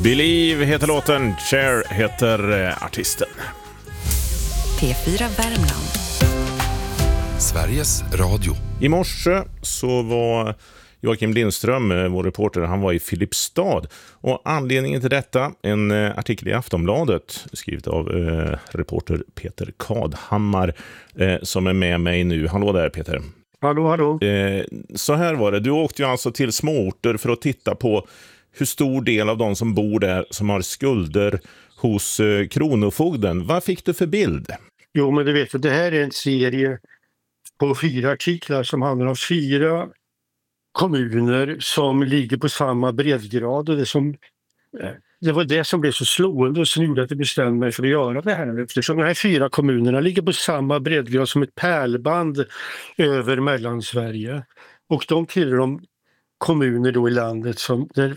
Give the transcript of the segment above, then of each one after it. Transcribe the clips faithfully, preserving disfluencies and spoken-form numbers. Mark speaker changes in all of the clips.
Speaker 1: Believe heter låten, Cher heter artisten.
Speaker 2: P fyra Värmland.
Speaker 3: Sveriges Radio.
Speaker 1: I morse så var Joakim Lindström, vår reporter, han var i Filipstad. Och anledningen till detta, en artikel i Aftonbladet skrivet av eh, reporter Peter Kadhammar eh, som är med mig nu. Hallå där Peter.
Speaker 4: Hallå, hallå.
Speaker 1: Eh, så här var det, du åkte ju alltså till småorter för att titta på hur stor del av de som bor där som har skulder hos eh, Kronofogden. Vad fick du för bild?
Speaker 4: Jo, men du vet, det här är en serie på fyra artiklar som handlar om fyra kommuner som ligger på samma breddgrad. Och det, som, det var det som blev så slående och som gjorde att jag bestämde mig för att göra det här. Eftersom de här fyra kommunerna ligger på samma breddgrad som ett pärlband över Mellansverige. Och de tillhör de kommuner då i landet som där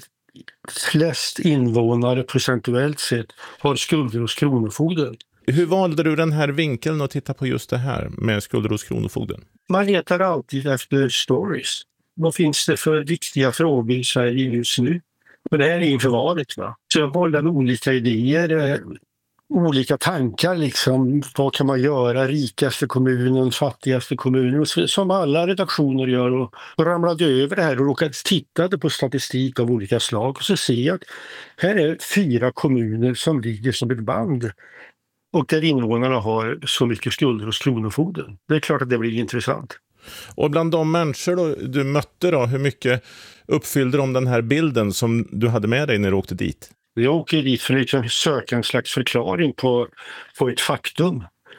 Speaker 4: flest invånare procentuellt sett har skulder hos Kronofogden.
Speaker 1: Hur valde du den här vinkeln att titta på just det här med skulder hos Kronofogden?
Speaker 4: Man letar alltid efter stories. Vad finns det för viktiga frågor i Sverige just nu? Och det här är inför valet. Va? Så jag bollade olika idéer, eh, olika tankar. Liksom. Vad kan man göra? Rikaste kommunen, fattigaste kommunen. Och så, som alla redaktioner gör. Och, och ramlade över det här och råkade tittade på statistik av olika slag. Och så ser jag att här är fyra kommuner som ligger som ett band. Och där invånarna har så mycket skulder hos Kronofogden. Det är klart att det blir intressant.
Speaker 1: Och bland de människor då, du mötte då, hur mycket uppfyllde de den här bilden som du hade med dig när du åkte dit?
Speaker 4: Jag åker dit för att liksom söka en slags förklaring på, på ett faktum.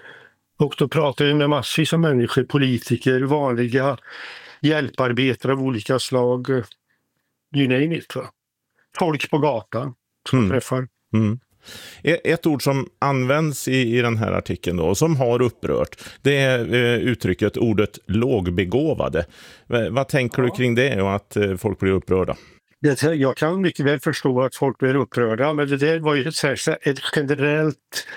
Speaker 4: Och då pratar jag med massvis av människor, politiker, vanliga hjälparbetare av olika slag. You name it, va? Folk på gatan som mm. träffar.
Speaker 1: Mm. Ett ord som används i, i den här artikeln då, och som har upprört, det är eh, uttrycket ordet lågbegåvade. V- vad tänker ja. du kring det och att eh, folk blir upprörda?
Speaker 4: Det, jag kan mycket väl förstå att folk blir upprörda, men det där var ju ett, ett generellt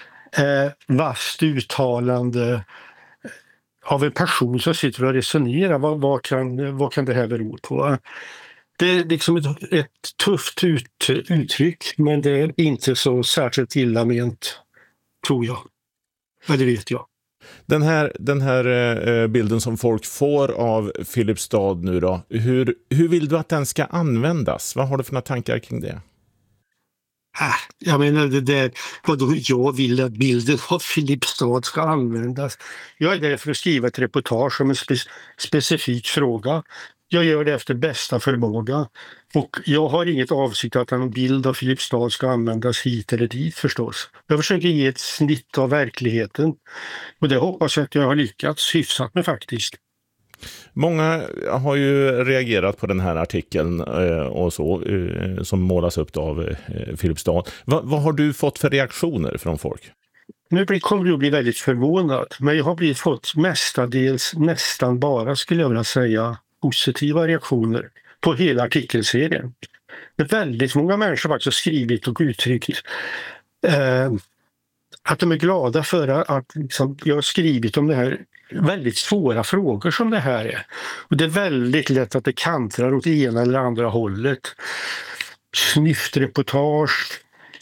Speaker 4: eh, vasst uttalande av en person som sitter och resonerar. Vad, vad, kan, vad kan det här bero på? Det är liksom ett, ett tufft ut, uttryck, men det är inte så särskilt illa ment, tror jag. Ja, det vet jag.
Speaker 1: Den här, den här eh, bilden som folk får av Filipstad nu då, hur, hur vill du att den ska användas? Vad har du för några tankar kring det?
Speaker 4: Ah, jag menar det där, vadå jag vill att bilden av Filipstad ska användas. Jag är där för att skriva ett reportage om en spe- specifik fråga. Jag gör det efter bästa förmåga och jag har inget avsikt att en bild av Filipstad ska användas hit eller dit förstås. Jag försöker ge ett snitt av verkligheten och det hoppas jag att jag har lyckats hyfsat med faktiskt.
Speaker 1: Många har ju reagerat på den här artikeln och så som målas upp av Filipstad. Vad, vad har du fått för reaktioner från folk?
Speaker 4: Nu kommer du att bli väldigt förvånad, men jag har blivit fått mestadels, nästan bara skulle jag vilja säga, positiva reaktioner på hela artikelserien. Det är väldigt många människor har faktiskt skrivit och uttryckt eh, att de är glada för att liksom, jag har skrivit om det här väldigt svåra frågor som det här är. Och det är väldigt lätt att det kantrar åt ena eller andra hållet. Snyftreportage,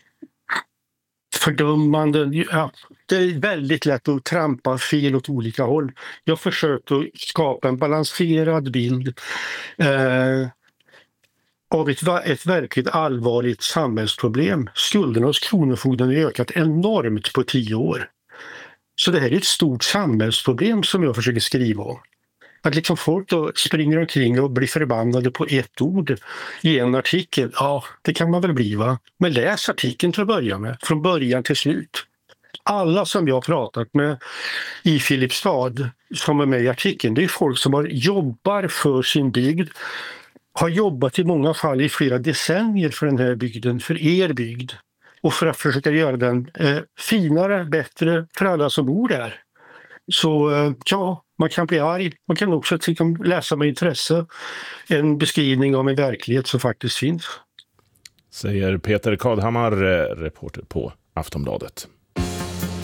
Speaker 4: fördömanden. Ja, det är väldigt lätt att trampa fel åt olika håll. Jag har försökt att skapa en balanserad bild eh, av ett, ett verkligt allvarligt samhällsproblem. Skulderna hos Kronofogden har ökat enormt på tio år. Så det här är ett stort samhällsproblem som jag försöker skriva om. Att liksom folk då springer omkring och blir förbannade på ett ord i en artikel, ja det kan man väl bli va. Men läs artikeln till att börja med, från början till slut. Alla som jag har pratat med i Filipstad som är med i artikeln, det är folk som har jobbar för sin bygd. Har jobbat i många fall i flera decennier för den här bygden, för er bygd. Och för att försöka göra den eh, finare, bättre för alla som bor där. Så eh, ja, man kan bli arg. Man kan också liksom, läsa med intresse en beskrivning av en verklighet som faktiskt finns.
Speaker 1: Säger Peter Kadhammar, reporter på Aftonbladet.